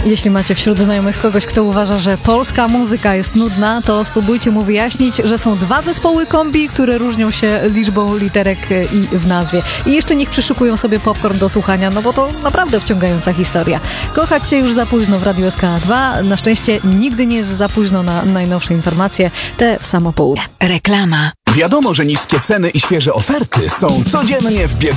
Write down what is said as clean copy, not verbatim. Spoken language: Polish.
Jeśli macie wśród znajomych kogoś, kto uważa, że polska muzyka jest nudna, to spróbujcie mu wyjaśnić, że są dwa zespoły kombi, które różnią się liczbą literek i w nazwie. I jeszcze niech przyszykują sobie popcorn do słuchania, no bo to naprawdę wciągająca historia. Kochać Cię już za późno w Radiu SK2. Na szczęście nigdy nie jest za późno na najnowsze informacje, te w samo południe. Reklama. Wiadomo, że niskie ceny i świeże oferty są codziennie w biegu.